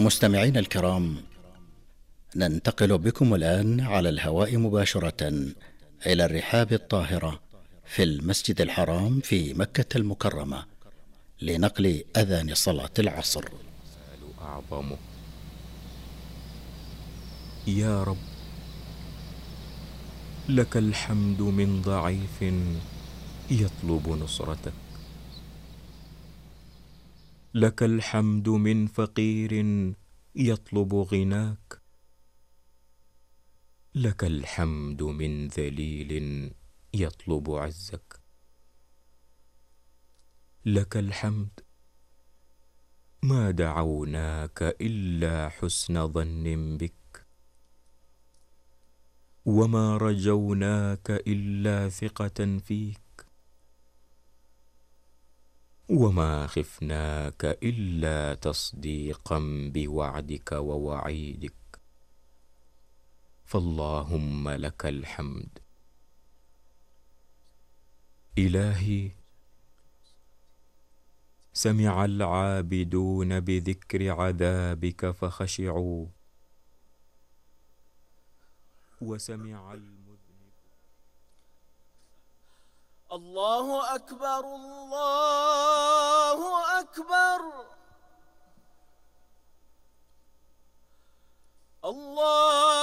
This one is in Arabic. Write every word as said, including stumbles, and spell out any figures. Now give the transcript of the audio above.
مستمعين الكرام، ننتقل بكم الآن على الهواء مباشرة إلى الرحاب الطاهرة في المسجد الحرام في مكة المكرمة لنقل أذان صلاة العصر. أعظمه يا رب، لك الحمد من ضعيف يطلب نصرتك، لك الحمد من فقير يطلب غناك، لك الحمد من ذليل يطلب عزك، لك الحمد ما دعوناك إلا حسن ظن بك، وما رجوناك إلا ثقة فيك، وما خفناك إلا تصديقا بوعدك ووعيدك، فاللهم لك الحمد. إلهي، سمع العابدون بذكر عذابك فخشعوا، وسمع المذنب. الله أكبر، الله أكبر، الله